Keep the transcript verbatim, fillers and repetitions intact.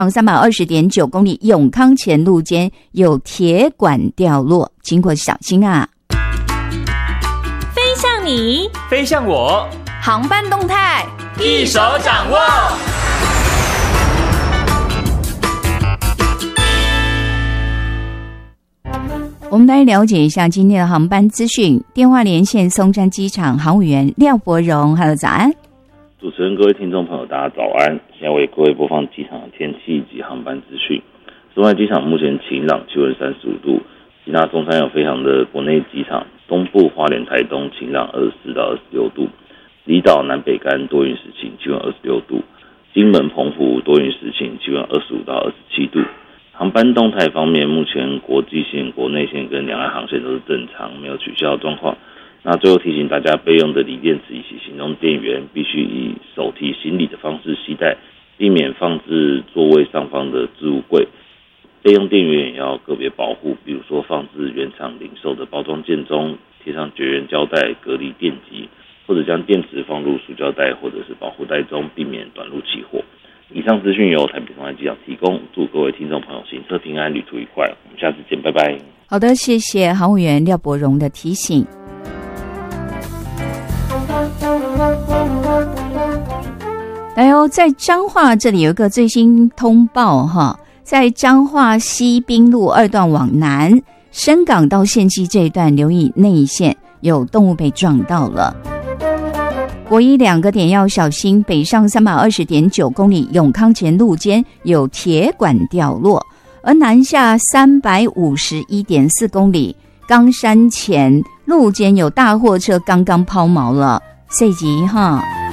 三百二十点九公里永康前路间有铁管掉落，经过小心啊。 飞向你， 飞向我， 航班动态一手掌握。 我们来了解一下今天的航班资讯。电话连线松山机场航务员廖伯荣，哈喽，早安。 主持人、各位听众朋友，大家早安！现在为各位播放机场的天气以及航班资讯。松山机场目前晴朗，气温三十五度。其他中山有飞航的国内机场，东部花莲、台东晴朗二十四到二十六度，离岛南北竿多云时晴，气温二十六度。金门、澎湖多云时晴，气温二十五到二十七度。航班动态方面，目前国际线、国内线跟两岸航线都是正常，没有取消的状况。那最后提醒大家，备用的锂电池以及行动电源必须以手提行李的方式携带，避免放置座位上方的置物柜。备用电源也要个别保护，比如说放置原厂零售的包装件中，贴上绝缘胶带隔离电极，或者将电池放入塑胶袋或者是保护袋中，避免短路起火。以上资讯由台北松山机场提供，祝各位听众朋友行车平安，旅途愉快。我们下次见，拜拜。 好的，谢谢航务员廖伯荣的提醒。来哦，在彰化这里有一个最新通报哈，在彰化西滨路二段往南，深港到县西这一段留意内线有动物被撞到了。国一两个点要小心，北上三百二十点九公里永康前路间有铁管掉落，而南下三百五十一点四公里冈山前路间有大货车刚刚抛锚了，细急哈。